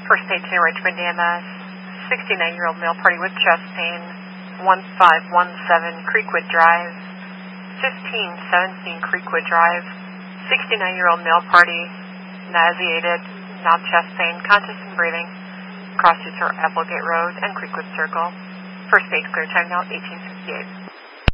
First aid to Richmond EMS, 69-year-old male party with chest pain, 1517 Creekwood Drive, 1517 Creekwood Drive, 69-year-old male party, nauseated, now chest pain, conscious and breathing, cross streets are Applegate Road and Creekwood Circle. First aid clear time now, 1858.